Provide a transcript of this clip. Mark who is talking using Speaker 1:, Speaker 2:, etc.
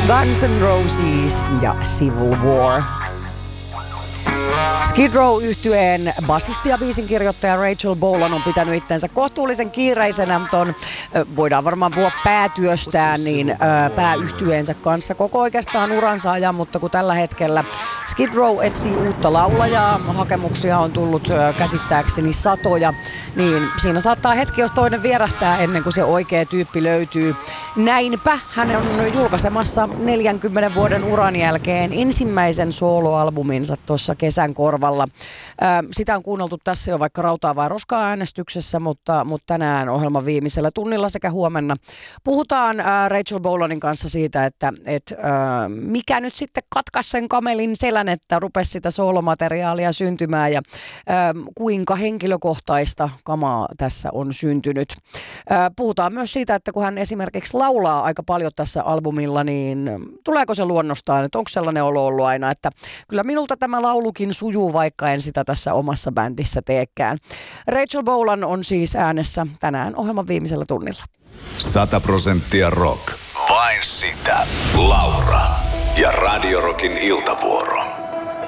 Speaker 1: Guns N' Roses ja Civil War. Skid Row-yhtyeen basisti ja biisinkirjoittaja Rachel Bolan on pitänyt itsensä kohtuullisen kiireisenä ton, voidaan varmaan puhua päätyöstään, niin pääyhtyeensä kanssa koko oikeastaan uransa ajan, mutta kun tällä hetkellä Skid Row etsii uutta laulajaa, hakemuksia on tullut käsittääkseni satoja, niin siinä saattaa hetki, jos toinen vierähtää ennen kuin se oikea tyyppi löytyy. Näinpä hän on julkaisemassa 40 vuoden uran jälkeen ensimmäisen soloalbuminsa tuossa kesän korvalla. Sitä on kuunneltu tässä jo vaikka rautaa vai roskaa äänestyksessä, mutta tänään ohjelman viimeisellä tunnilla sekä huomenna puhutaan Rachel Bolanin kanssa siitä, että mikä nyt sitten katkaisi sen kamelin selän, että rupesi sitä solomateriaalia syntymään ja kuinka henkilökohtaista kamaa tässä on syntynyt. Puhutaan myös siitä, että kun hän esimerkiksi laulaa aika paljon tässä albumilla, niin tuleeko se luonnostaan, että onko sellainen olo ollut aina, että kyllä minulta tämä laulukin sujuu, vaikka en sitä tässä omassa bändissä teekään. Rachel Bolan on siis äänessä tänään ohjelman viimeisellä tunnilla.
Speaker 2: 100% rock. Vain sitä. Laura ja Radio Rockin iltavuoro.